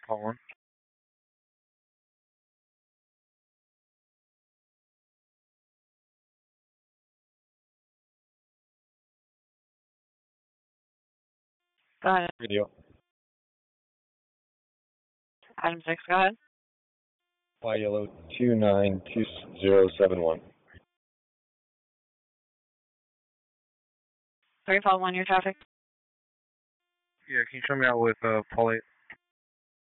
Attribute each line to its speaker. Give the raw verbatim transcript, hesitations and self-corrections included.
Speaker 1: Call one.
Speaker 2: Go ahead.
Speaker 1: Radio.
Speaker 2: Item six, go ahead.
Speaker 1: Y yellow two nine two zero seven one.
Speaker 2: three five one, your traffic.
Speaker 1: Yeah, can you show me out with uh, Paul eight?